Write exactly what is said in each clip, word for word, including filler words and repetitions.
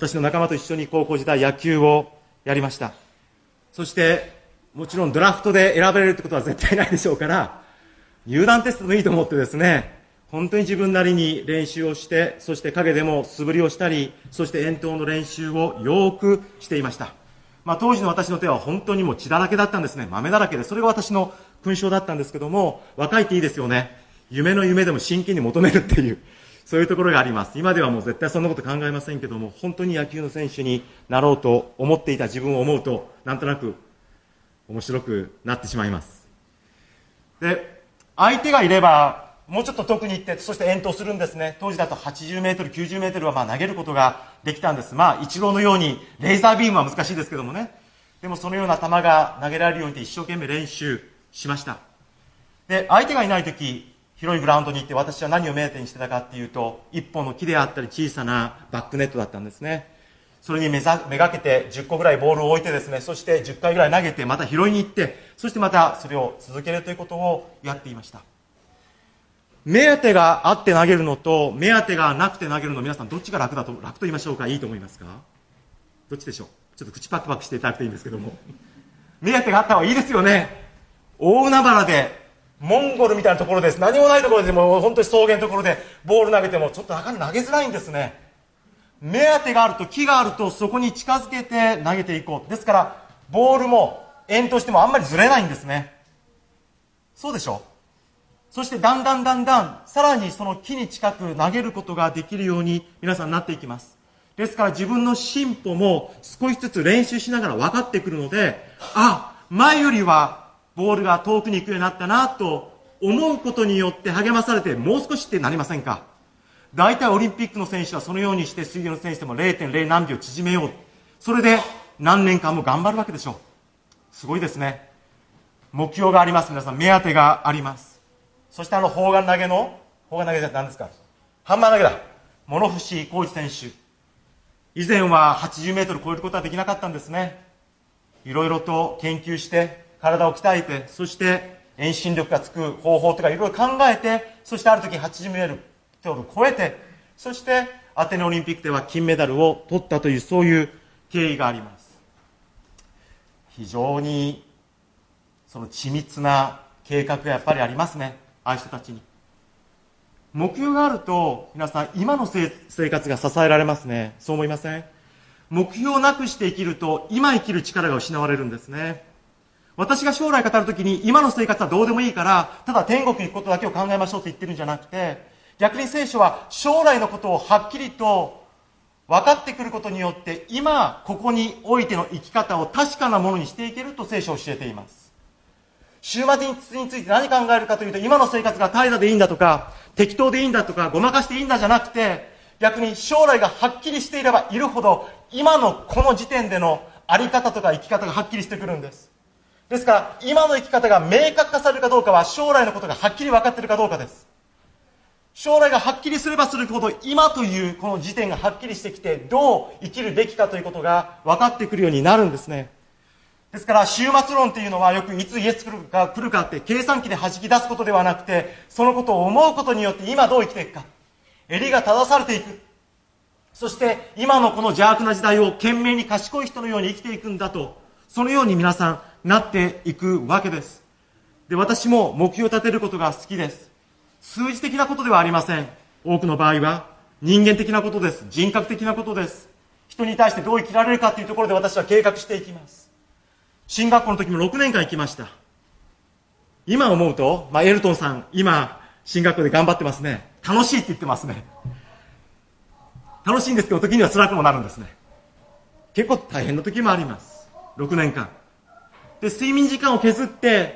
私の仲間と一緒に高校時代野球をやりました。そしてもちろんドラフトで選ばれるってことは絶対ないでしょうから、入団テストでもいいと思ってですね、本当に自分なりに練習をして、そして陰でも素振りをしたり、そして遠投の練習をよーくしていました。まあ当時の私の手は本当にもう血だらけだったんですね。豆だらけで、それが私の勲章だったんですけども、若いっていいですよね。夢の夢でも真剣に求めるっていう、そういうところがあります。今ではもう絶対そんなこと考えませんけども、本当に野球の選手になろうと思っていた自分を思うと、なんとなく面白くなってしまいます。で、相手がいれば、もうちょっと遠くに行って、そして遠投するんですね。当時だとはちじゅうメートル、きゅうじゅうメートルはまあ投げることができたんです。まあ、イチローのように、レーザービームは難しいですけどもね。でもそのような球が投げられるようにって一生懸命練習しました。で、相手がいないとき、広いグラウンドに行って私は何を目当てにしてたかっていうと、一本の木であったり小さなバックネットだったんですね。それにめざめがけてじゅっこぐらいボールを置いてですね、そしてじゅっかいぐらい投げて、また拾いに行って、そしてまたそれを続けるということをやっていました。目当てがあって投げるのと、目当てがなくて投げるの、皆さんどっちが楽だと、楽と言いましょうか、いいと思いますか？どっちでしょう？ちょっと口パクパクしていただくといいんですけども。目当てがあった方がいいですよね。大海原で、モンゴルみたいなところです。何もないところでもう本当に草原のところでボール投げてもちょっとなかなか投げづらいんですね。目当てがあると、木があるとそこに近づけて投げていこう。ですから、ボールも遠投してもあんまりずれないんですね。そうでしょ？そしてだんだんだんだん、さらにその木に近く投げることができるように皆さんなっていきます。ですから自分の進歩も少しずつ練習しながら分かってくるので、あ、前よりはボールが遠くに行くようになったなと思うことによって励まされて、もう少しってなりませんか？大体オリンピックの選手はそのようにして水泳の選手でも れいてんれい 何秒縮めよう。それで何年間も頑張るわけでしょう。すごいですね。目標があります。皆さん、目当てがあります。そしてあの砲丸投げの、砲丸投げじゃ何ですか？ハンマー投げだ。諸伏浩二選手。以前ははちじゅうメートル超えることはできなかったんですね。いろいろと研究して、体を鍛えて、そして遠心力がつく方法とかいろいろ考えて、そしてある時はちじゅうメートル超えて、そしてアテネオリンピックでは金メダルを取ったという、そういう経緯があります。非常にその緻密な計画がやっぱりありますね。ああいう人たちに。目標があると、皆さん、今の生活が支えられますね。そう思いません？目標をなくして生きると、今生きる力が失われるんですね。私が将来語るときに、今の生活はどうでもいいから、ただ天国に行くことだけを考えましょうと言ってるんじゃなくて、逆に聖書は将来のことをはっきりと分かってくることによって、今、ここにおいての生き方を確かなものにしていけると聖書を教えています。終末について何考えるかというと、今の生活が怠惰でいいんだとか、適当でいいんだとか、ごまかしていいんだじゃなくて、逆に将来がはっきりしていればいるほど、今のこの時点でのあり方とか生き方がはっきりしてくるんです。ですから、今の生き方が明確化されるかどうかは、将来のことがはっきり分かっているかどうかです。将来がはっきりすればするほど、今というこの時点がはっきりしてきて、どう生きるべきかということが分かってくるようになるんですね。ですから、終末論というのはよくいつイエスが来るかって計算機で弾き出すことではなくて、そのことを思うことによって今どう生きていくか。襟が正されていく。そして今のこの邪悪な時代を懸命に賢い人のように生きていくんだと、そのように皆さんなっていくわけです。で、私も目標を立てることが好きです。数字的なことではありません。多くの場合は人間的なことです。人格的なことです。人に対してどう生きられるかというところで私は計画していきます。進学校の時もろくねんかん行きました。今思うと、まあ、エルトンさん、今、進学校で頑張ってますね。楽しいって言ってますね。楽しいんですけど、時には辛くもなるんですね。結構大変な時もあります。ろくねんかん。で、睡眠時間を削って、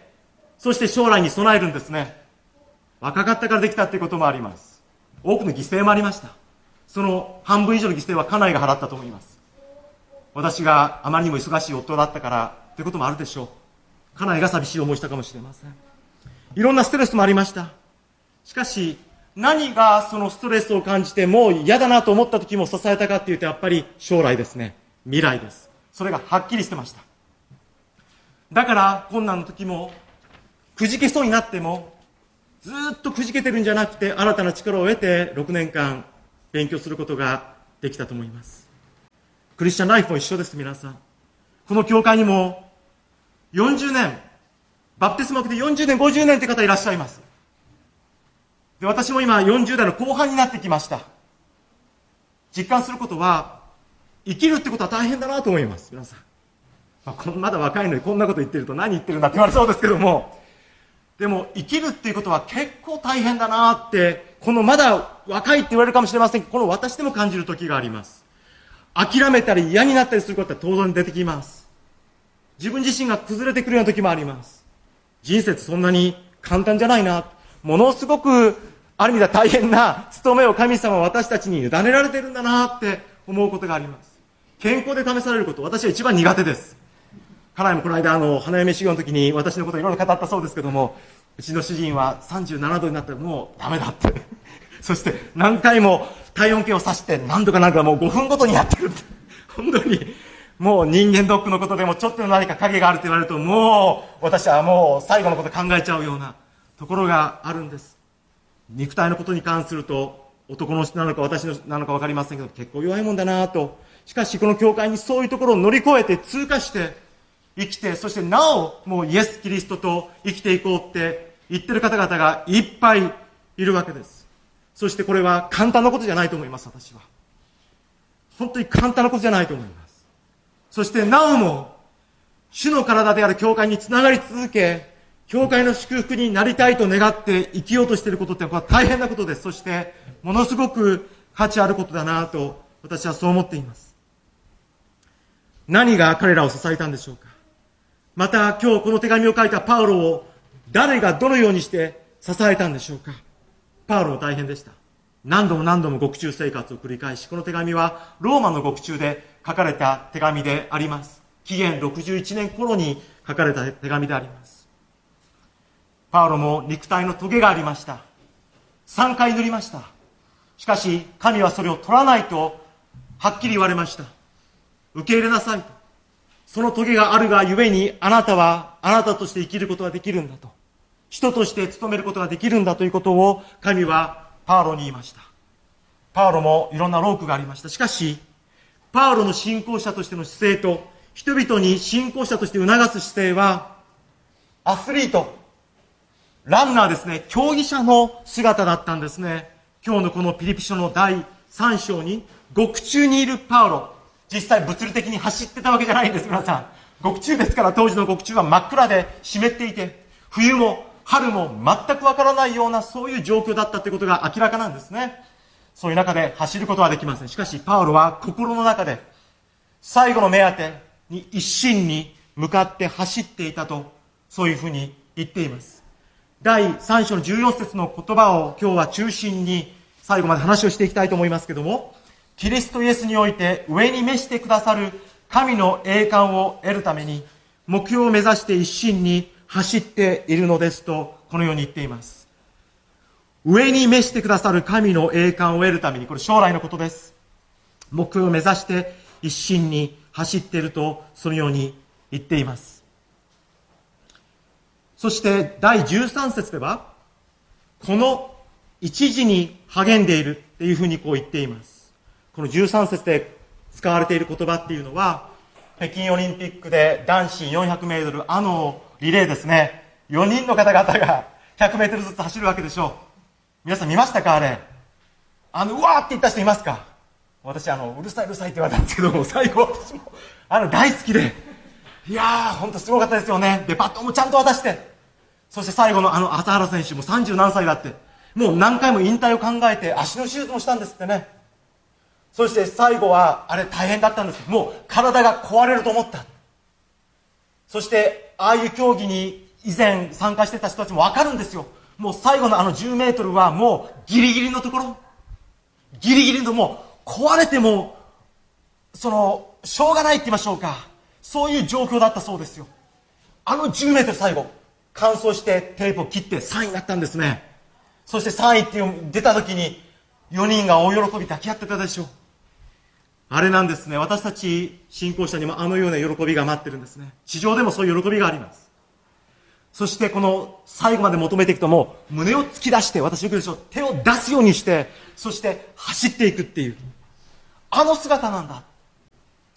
そして将来に備えるんですね。若かったからできたっていうこともあります。多くの犠牲もありました。その半分以上の犠牲は家内が払ったと思います。私があまりにも忙しい夫だったからということもあるでしょう。家内が寂しい思いしたかもしれません。いろんなストレスもありました。しかし、何がそのストレスを感じてもう嫌だなと思った時も支えたかっていうと、やっぱり将来ですね。未来です。それがはっきりしてました。だから困難の時も、くじけそうになっても、ずーっとくじけてるんじゃなくて、新たな力を得てろくねんかん勉強することができたと思います。 クリスチャンライフも一緒です、皆さん。この教会にもよんじゅうねん、バプテスマを受けてよんじゅうねん、ごじゅうねんって方いらっしゃいます。で、私も今よんじゅう代の後半になってきました。実感することは、生きるってことは大変だなと思います、皆さん。まあ、まだ若いのにこんなこと言ってると何言ってるんだって言われそうですけども、でも生きるっていうことは結構大変だなって、このまだ若いって言われるかもしれませんけど、この私でも感じる時があります。諦めたり嫌になったりすることは当然出てきます。自分自身が崩れてくるような時もあります。人生ってそんなに簡単じゃないな。ものすごくある意味では大変な務めを神様は私たちに委ねられてるんだなって思うことがあります。健康で試されること、私は一番苦手です。家内もこの間あの花嫁修行の時に私のことをいろいろ語ったそうですけども、うちの主人はさんじゅうななどになったらもうダメだってそして何回も体温計を刺して何度かなんかもうごふんごとにやってるって本当にもう人間ドックのことでもちょっと何か影があると言われると、もう私はもう最後のこと考えちゃうようなところがあるんです。肉体のことに関すると男の人なのか私のなのか分かりませんけど、結構弱いもんだなと。しかしこの教会にそういうところを乗り越えて通過して生きて、そしてなおもうイエス・キリストと生きていこうって言ってる方々がいっぱいいるわけです。そしてこれは簡単なことじゃないと思います。私は本当に簡単なことじゃないと思います。そしてなおも主の体である教会につながり続け、教会の祝福になりたいと願って生きようとしていることってこれは大変なことです。そしてものすごく価値あることだなと私はそう思っています。何が彼らを支えたんでしょうか。また今日この手紙を書いたパウロを誰がどのようにして支えたんでしょうか。パウロも大変でした。何度も何度も獄中生活を繰り返し、この手紙はローマの獄中で書かれた手紙であります。紀元ろくじゅういちねん頃に書かれた手紙であります。パウロも肉体の棘がありました。さんかい塗りました。しかし神はそれを取らないとはっきり言われました。受け入れなさいと。その棘があるがゆえにあなたはあなたとして生きることができるんだと。人として務めることができるんだということを神はパウロに言いました。パウロもいろんな労苦がありました。しかしパウロの信仰者としての姿勢と人々に信仰者として促す姿勢はアスリート、ランナーですね、競技者の姿だったんですね。今日のこのピリピ書のだいさん章に獄中にいるパウロ、実際物理的に走ってたわけじゃないんです。皆さん獄中ですから、当時の獄中は真っ暗で湿っていて、冬も春も全くわからないようなそういう状況だったということが明らかなんですね。そういう中で走ることはできません。しかしパウロは心の中で最後の目当てに一心に向かって走っていたと、そういうふうに言っています。だいさん章のじゅうよん節の言葉を今日は中心に最後まで話をしていきたいと思いますけども、キリストイエスにおいて上に召してくださる神の栄冠を得るために目標を目指して一心に走っているのですと、このように言っています。上に召してくださる神の栄冠を得るために、これ将来のことです。目標を目指して一心に走っていると、そのように言っています。そしてだいじゅうさん節では、この一時に励んでいるっていうふうにこう言っています。このじゅうさん節で使われている言葉っていうのは、北京オリンピックで男子よんひゃくメートルあのリレーですね、よにんの方々がひゃくメートルずつ走るわけでしょう。皆さん見ましたか？あれあのうわーって言った人いますか？私あのうるさいうるさいって言われたんですけども、最後私もあの大好きで、いやー本当すごかったですよね。でバトンもちゃんと渡して、そして最後のあの朝原選手もさんじゅうなんさいだって、もう何回も引退を考えて足の手術もしたんですってね。そして最後はあれ大変だったんです。もう体が壊れると思った。そしてああいう競技に以前参加してた人たちも分かるんですよ。もう最後のあのじゅうメートルはもうギリギリのところ、ギリギリのもう壊れてもそのしょうがないって言いましょうか、そういう状況だったそうですよ。あのじゅうメートル最後完走してテープを切ってさんいになったんですね。そしてさんいっていう出た時によにんが大喜び抱き合ってたでしょう。あれなんですね。私たち信仰者にもあのような喜びが待ってるんですね。地上でもそういう喜びがあります。そしてこの最後まで求めていくと、もう胸を突き出して、私よくでしょ、手を出すようにして、そして走っていくっていうあの姿なんだ。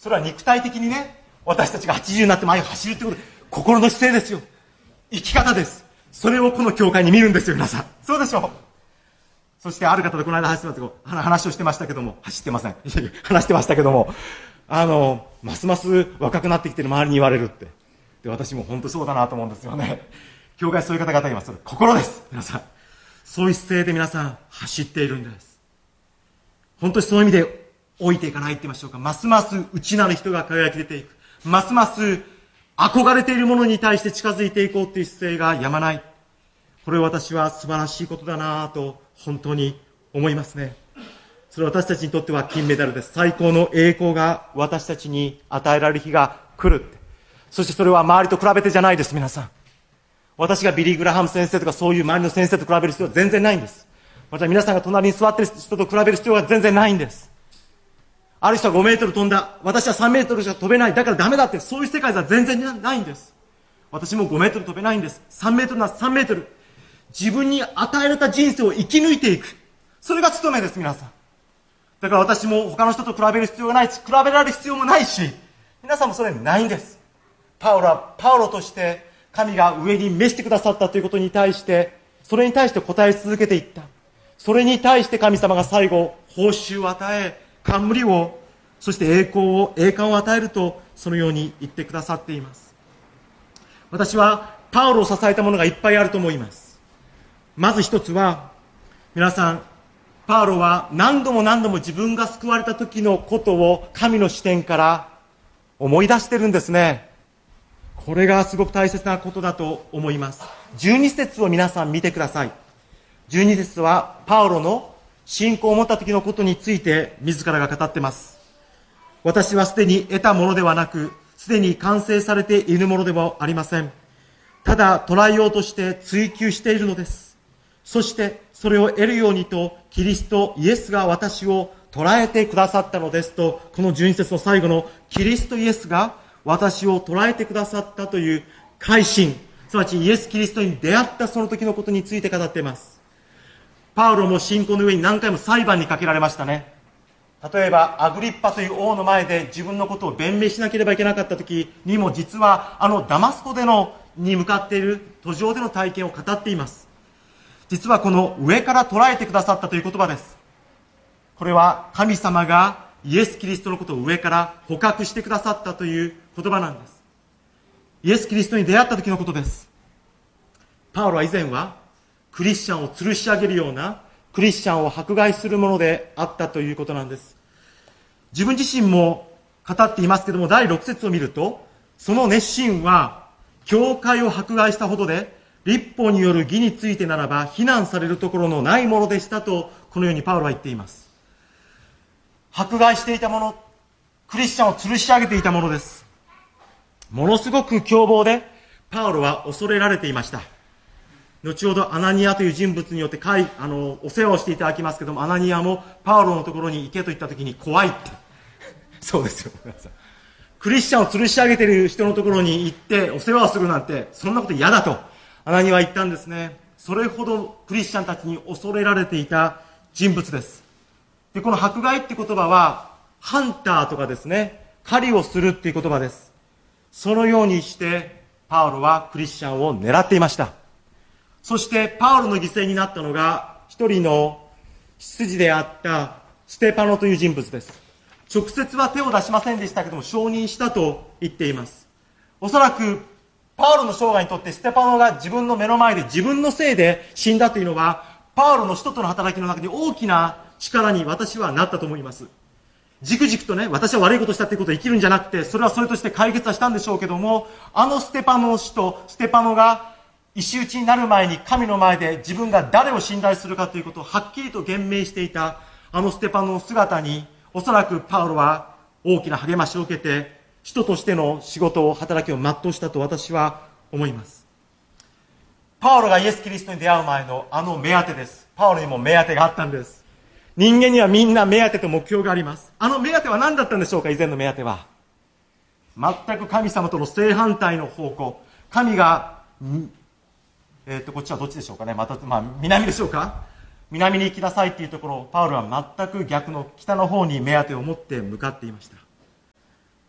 それは肉体的にね、私たちがはちじゅうになって前を走るってことで、心の姿勢ですよ。生き方です。それをこの教会に見るんですよ、皆さん。そうでしょう。そしてある方とこの間話してますけど、話をしてましたけども、走ってません。話してましたけども、あの、ますます若くなってきてる周りに言われるって。で、私も本当そうだなと思うんですよね。教会そういう方々います。それ心です。皆さん。そういう姿勢で皆さん走っているんです。本当にそういう意味で老いていかないって言いましょうか。ますます内なる人が輝き出ていく。ますます憧れているものに対して近づいていこうっていう姿勢がやまない。これ私は素晴らしいことだなぁと本当に思いますね。それは私たちにとっては金メダルです。最高の栄光が私たちに与えられる日が来る。そしてそれは周りと比べてじゃないです、皆さん。私がビリー・グラハム先生とかそういう周りの先生と比べる必要は全然ないんです。また皆さんが隣に座っている人と比べる必要は全然ないんです。ある人はごメートル飛んだ。私はさんメートルしか飛べない。だからダメだって。そういう世界では全然ないんです。私もごメートル飛べないんです。さんメートルならさんメートル。自分に与えられた人生を生き抜いていく。それが務めです、皆さん。だから私も他の人と比べる必要がないし、比べられる必要もないし、皆さんもそれないんです。パウロはパウロとして神が上に召してくださったということに対して、それに対して答え続けていった。それに対して神様が最後、報酬を与え、冠を、そして栄光を、栄冠を与えると、そのように言ってくださっています。私はパウロを支えたものがいっぱいあると思います。まず一つは、皆さん、パウロは何度も何度も自分が救われた時のことを神の視点から思い出してるんですね。これがすごく大切なことだと思います。じゅうに節を皆さん見てください。じゅうに節はパウロの信仰を持った時のことについて自らが語っています。私はすでに得たものではなく、すでに完成されているものでもありません。ただ捉えようとして追求しているのです。そしてそれを得るようにとキリストイエスが私を捉えてくださったのですと、このじゅうに節の最後のキリストイエスが私を捉えてくださったという改心、すなわちイエス・キリストに出会ったその時のことについて語っています。パウロも信仰の上に何回も裁判にかけられましたね。例えばアグリッパという王の前で自分のことを弁明しなければいけなかった時にも、実はあのダマスコでのに向かっている途上での体験を語っています。実はこの上から捉えてくださったという言葉です。これは神様がイエス・キリストのことを上から捕獲してくださったという言葉なんです。イエス・キリストに出会った時のことです。パウロは以前はクリスチャンを吊るし上げるようなクリスチャンを迫害するものであったということなんです。自分自身も語っていますけども、だいろく節を見ると、その熱心は教会を迫害したほどで、律法による義についてならば非難されるところのないものでしたと、このようにパウロは言っています。迫害していたもの、クリスチャンを吊るし上げていたものです。ものすごく凶暴でパウロは恐れられていました。後ほどアナニアという人物によって会あのお世話をしていただきますけども、アナニアもパウロのところに行けと言ったときに怖いってそうですよ。クリスチャンを吊るし上げている人のところに行ってお世話をするなんて、そんなこと嫌だとアナニアは言ったんですね。それほどクリスチャンたちに恐れられていた人物です。で、この迫害って言葉はハンターとかですね、狩りをするっていう言葉です。そのようにしてパウロはクリスチャンを狙っていました。そしてパウロの犠牲になったのが一人の執事であったステパノという人物です。直接は手を出しませんでしたけども、承認したと言っています。おそらくパウロの生涯にとってステパノが自分の目の前で自分のせいで死んだというのは、パウロの使徒との働きの中に大きな力に私はなったと思います。じくじくとね、私は悪いことしたということを生きるんじゃなくて、それはそれとして解決はしたんでしょうけども、あのステパノの使徒、ステパノが石打ちになる前に神の前で自分が誰を信頼するかということをはっきりと言明していたあのステパノの姿に、おそらくパウロは大きな励ましを受けて、使徒としての仕事を、働きを全うしたと私は思います。パウロがイエス・キリストに出会う前のあの目当てです。パウロにも目当てがあったんです。人間にはみんな目当てと目標があります。あの目当ては何だったんでしょうか。以前の目当ては全く神様との正反対の方向。神がえっとこっちはどっちでしょうかね。また、まあ、南でしょうか。南に行きなさいっていうところをパウロは全く逆の北の方に目当てを持って向かっていました。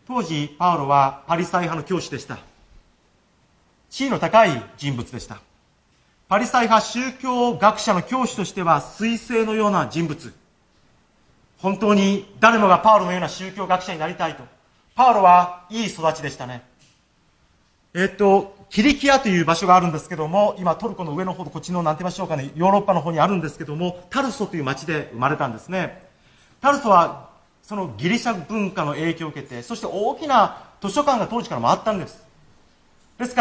当時パウロはパリサイ派の教師でした。地位の高い人物でした。パリサイ派宗教学者の教師としては彗星のような人物。本当に誰もがパウロのような宗教学者になりたいと。パウロはいい育ちでしたね。えっと、キリキアという場所があるんですけども、今トルコの上の方、こっちのなんて言いましょうかね、ヨーロッパの方にあるんですけども、タルソという町で生まれたんですね。タルソはそのギリシャ文化の影響を受けて、そして大きな図書館が当時からもあったんです。ですから、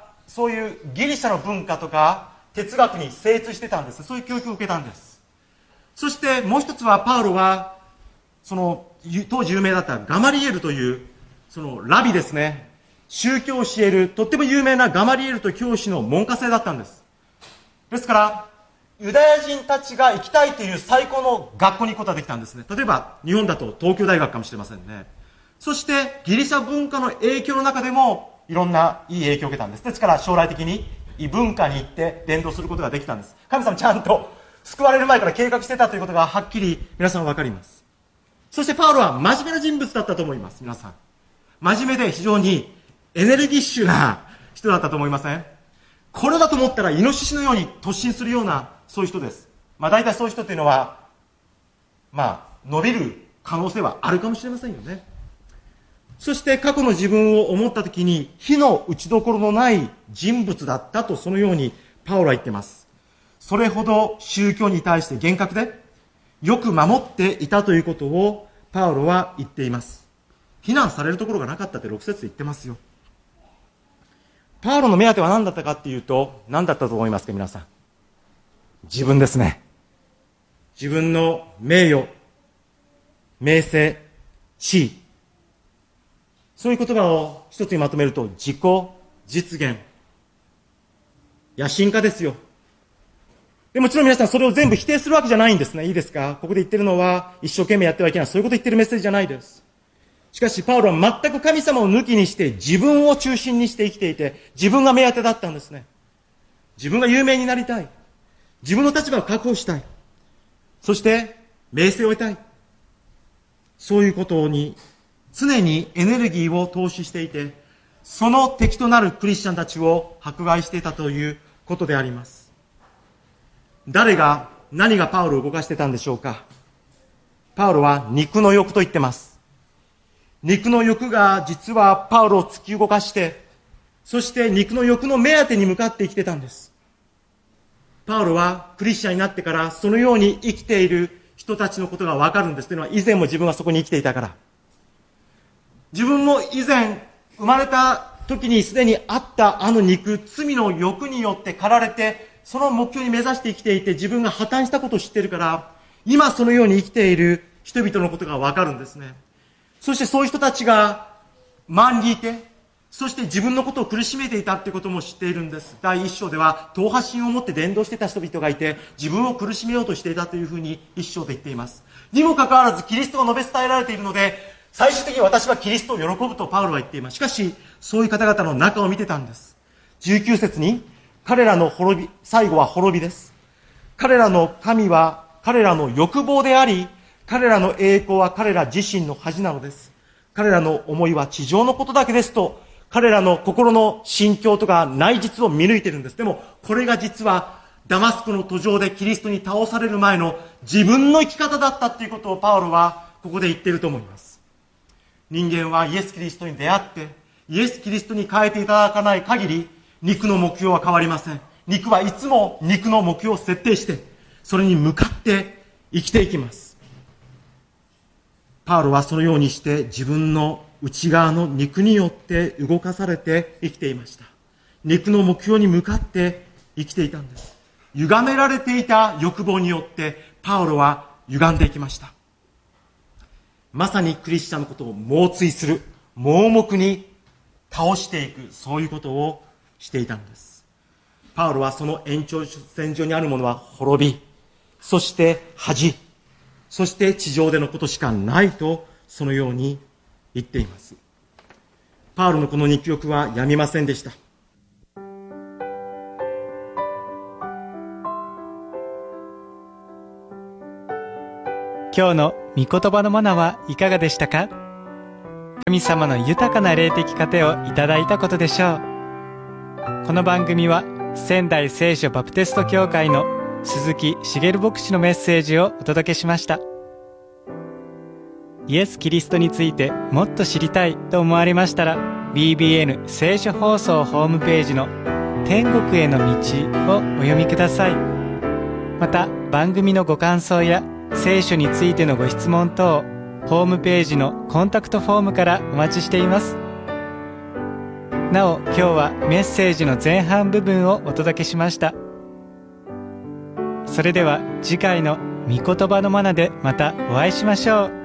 そういうギリシャの文化とか哲学に精通してたんです。そういう教育を受けたんです。そしてもう一つは、パウロは、その、当時有名だったガマリエルという、そのラビですね。宗教を教える、とっても有名なガマリエルという教師の門下生だったんです。ですから、ユダヤ人たちが行きたいという最高の学校に行くことができたんですね。例えば、日本だと東京大学かもしれませんね。そして、ギリシャ文化の影響の中でも、いろんないい影響を受けたんです。ですから、将来的に異文化に行って伝道することができたんです。神様ちゃんと救われる前から計画してたということがはっきり皆さんわかります。そしてパウロは真面目な人物だったと思います。皆さん。真面目で非常にエネルギッシュな人だったと思いません？これだと思ったらイノシシのように突進するような、そういう人です。まあ大体そういう人というのは、まあ伸びる可能性はあるかもしれませんよね。そして過去の自分を思ったときに火の打ちどころのない人物だったと、そのようにパウロは言っています。それほど宗教に対して厳格でよく守っていたということをパウロは言っています。非難されるところがなかったってろく節で言ってますよ。パウロの目当ては何だったかっていうと、何だったと思いますか皆さん？自分ですね。自分の名誉、名声、地位、そういう言葉を一つにまとめると、自己実現、野心家ですよ。でもちろん皆さんそれを全部否定するわけじゃないんですね。いいですか？ここで言ってるのは一生懸命やってはいけない、そういうこと言ってるメッセージじゃないです。しかしパウロは全く神様を抜きにして自分を中心にして生きていて、自分が目当てだったんですね。自分が有名になりたい。自分の立場を確保したい。そして名声を得たい。そういうことに常にエネルギーを投資していて、その敵となるクリスチャンたちを迫害していたということであります。誰が、何がパウロを動かしてたんでしょうか？パウロは肉の欲と言ってます。肉の欲が実はパウロを突き動かして、そして肉の欲の目当てに向かって生きてたんです。パウロはクリスチャンになってからそのように生きている人たちのことがわかるんです。というのは、以前も自分はそこに生きていたから。自分も以前生まれた時にすでにあったあの肉、罪の欲によって駆られて、その目標に目指して生きていて、自分が破綻したことを知っているから、今そのように生きている人々のことがわかるんですね。そしてそういう人たちが周りにいて、そして自分のことを苦しめていたということも知っているんです。第一章では、党派心を持って伝道していた人々がいて、自分を苦しめようとしていたというふうに一章で言っています。にもかかわらず、キリストが述べ伝えられているので、最終的に私はキリストを喜ぶとパウロは言っています。しかし、そういう方々の中を見てたんです。じゅうきゅう節に、彼らの滅び、最後は滅びです。彼らの神は彼らの欲望であり、彼らの栄光は彼ら自身の恥なのです。彼らの思いは地上のことだけですと、彼らの心の心境とか内実を見抜いているんです。でも、これが実はダマスコの途上でキリストに倒される前の自分の生き方だったということをパウロはここで言っていると思います。人間はイエス・キリストに出会って、イエス・キリストに変えていただかない限り、肉の目標は変わりません。肉はいつも肉の目標を設定して、それに向かって生きていきます。パウロはそのようにして自分の内側の肉によって動かされて生きていました。肉の目標に向かって生きていたんです。歪められていた欲望によってパウロは歪んでいきました。まさにクリスチャンのことを猛追する、盲目に倒していく、そういうことをしていたんです。パウロはその延長線上にあるものは滅び、そして恥、そして地上でのことしかないと、そのように言っています。パウロのこの肉欲はやみませんでした。 今日の御言葉のマナはいかがでしたか？ 神様の豊かな霊的糧をいただいたことでしょう。この番組は仙台聖書バプテスト教会の鈴木茂牧師のメッセージをお届けしました。イエス・キリストについてもっと知りたいと思われましたら、 ビービーエヌ 聖書放送ホームページの天国への道をお読みください。また番組のご感想や聖書についてのご質問等、ホームページのコンタクトフォームからお待ちしています。なお、今日はメッセージの前半部分をお届けしました。それでは次回の御言葉のマナでまたお会いしましょう。